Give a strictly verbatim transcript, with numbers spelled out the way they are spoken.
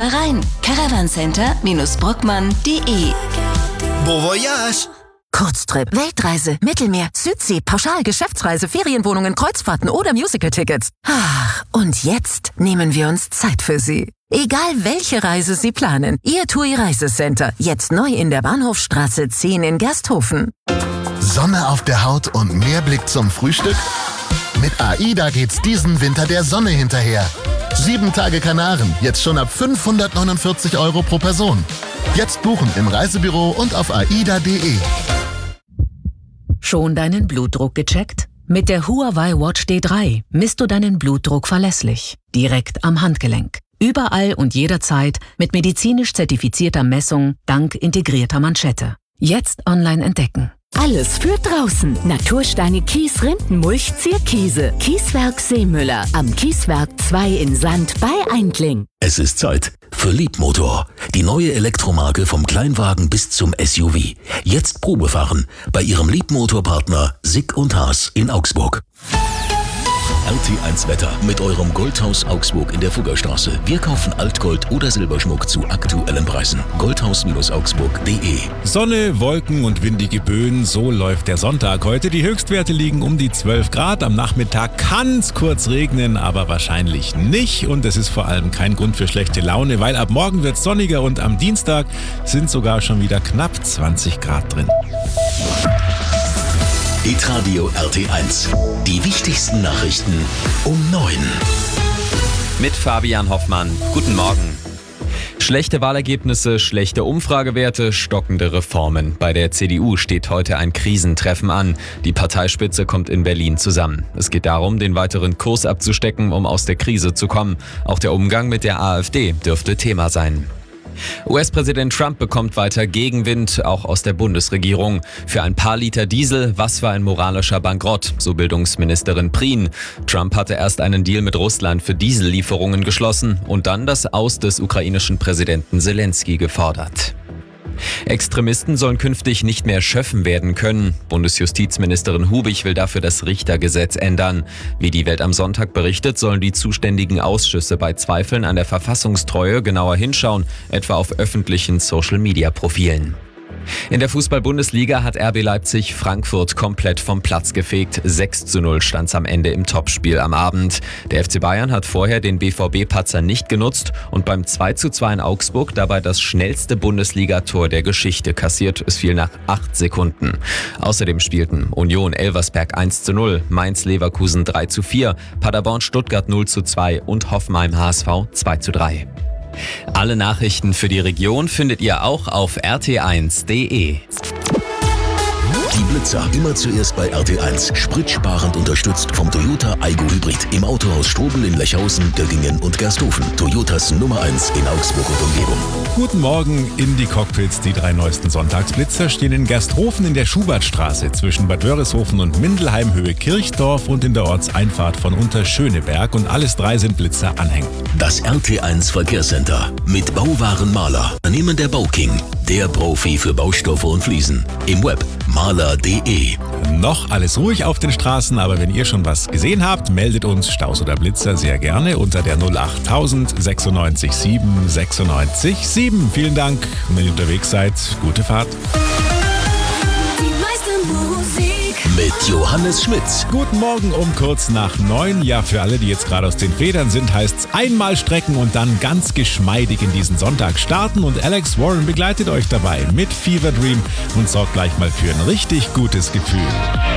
rein. caravancenter bruckmann punkt de. Bon voyage! Kurztrip, Weltreise, Mittelmeer, Südsee, Pauschal, Geschäftsreise, Ferienwohnungen, Kreuzfahrten oder Musical-Tickets. Ach, und jetzt nehmen wir uns Zeit für Sie. Egal welche Reise Sie planen, Ihr T U I Reisecenter, jetzt neu in der Bahnhofstraße zehn in Gersthofen. Sonne auf der Haut und Meerblick zum Frühstück? Mit AIDA geht's diesen Winter der Sonne hinterher. Sieben Tage Kanaren, jetzt schon ab fünfhundertneunundvierzig Euro pro Person. Jetzt buchen im Reisebüro und auf aida punkt de. Schon deinen Blutdruck gecheckt? Mit der Huawei Watch D drei misst du deinen Blutdruck verlässlich, direkt am Handgelenk. Überall und jederzeit mit medizinisch zertifizierter Messung dank integrierter Manschette. Jetzt online entdecken. Alles für draußen. Natursteine Kies, Rindenmulch, Zierkiese. Kieswerk Seemüller. Am Kieswerk zwei in Sand bei Eindling. Es ist Zeit für Liebmotor. Die neue Elektromarke vom Kleinwagen bis zum S U V. Jetzt Probefahren bei Ihrem Liebmotorpartner Sick und Haas in Augsburg. R T eins Wetter mit eurem Goldhaus Augsburg in der Fuggerstraße. Wir kaufen Altgold oder Silberschmuck zu aktuellen Preisen. goldhaus augsburg punkt de. Sonne, Wolken und windige Böen, so läuft der Sonntag heute. Die Höchstwerte liegen um die zwölf Grad. Am Nachmittag kann es kurz regnen, aber wahrscheinlich nicht. Und es ist vor allem kein Grund für schlechte Laune, weil ab morgen wird es sonniger und am Dienstag sind sogar schon wieder knapp zwanzig Grad drin. Hitradio R T eins. Die wichtigsten Nachrichten um neun. Mit Fabian Hoffmann. Guten Morgen. Schlechte Wahlergebnisse, schlechte Umfragewerte, stockende Reformen. Bei der C D U steht heute ein Krisentreffen an. Die Parteispitze kommt in Berlin zusammen. Es geht darum, den weiteren Kurs abzustecken, um aus der Krise zu kommen. Auch der Umgang mit der AfD dürfte Thema sein. U S-Präsident Trump bekommt weiter Gegenwind, auch aus der Bundesregierung. Für ein paar Liter Diesel, was für ein moralischer Bankrott, so Bildungsministerin Prien. Trump hatte erst einen Deal mit Russland für Diesellieferungen geschlossen und dann das Aus des ukrainischen Präsidenten Zelensky gefordert. Extremisten sollen künftig nicht mehr schöffen werden können. Bundesjustizministerin Hubig will dafür das Richtergesetz ändern. Wie die Welt am Sonntag berichtet, sollen die zuständigen Ausschüsse bei Zweifeln an der Verfassungstreue genauer hinschauen, etwa auf öffentlichen Social-Media-Profilen. In der Fußball-Bundesliga hat R B Leipzig Frankfurt komplett vom Platz gefegt. sechs zu null stand's am Ende im Topspiel am Abend. Der F C Bayern hat vorher den B V B-Patzer nicht genutzt und beim zwei zu zwei in Augsburg dabei das schnellste Bundesligator der Geschichte kassiert. Es fiel nach acht Sekunden. Außerdem spielten Union Elversberg eins zu null, Mainz Leverkusen drei zu vier, Paderborn Stuttgart null zu zwei und Hoffenheim H S V zwei zu drei. Alle Nachrichten für die Region findet ihr auch auf r t eins punkt de. Die Blitzer immer zuerst bei R T eins. Spritsparend unterstützt vom Toyota Aygo Hybrid. Im Autohaus Strobel in Lechhausen, Göggingen und Gersthofen. Toyotas Nummer eins in Augsburg und Umgebung. Guten Morgen in die Cockpits. Die drei neuesten Sonntagsblitzer stehen in Gersthofen in der Schubertstraße zwischen Bad Wörishofen und Mindelheim Höhe Kirchdorf und in der Ortseinfahrt von Unterschöneberg. Und alles drei sind Blitzer-Anhänger. Das R T eins Verkehrscenter mit Bauwarenmaler. Unternehmen der Bauking. Der Profi für Baustoffe und Fliesen. Im Web maler punkt de. Noch alles ruhig auf den Straßen, aber wenn ihr schon was gesehen habt, meldet uns Staus oder Blitzer sehr gerne unter der null acht null null neun sechs sieben sechs neun sieben. Vielen Dank und wenn ihr unterwegs seid, gute Fahrt. Mit Johannes Schmitz. Guten Morgen um kurz nach neun. Ja, für alle, die jetzt gerade aus den Federn sind, heißt's einmal strecken und dann ganz geschmeidig in diesen Sonntag starten. Und Alex Warren begleitet euch dabei mit Fever Dream und sorgt gleich mal für ein richtig gutes Gefühl.